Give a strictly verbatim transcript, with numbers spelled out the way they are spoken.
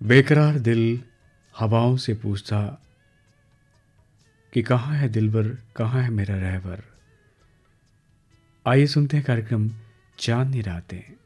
बेकरार दिल हवाओं से पूछता कि कहाँ है दिलबर, कहाँ है मेरा रहबर। आइए सुनते हैं कार्यक्रम चांदनी रातें।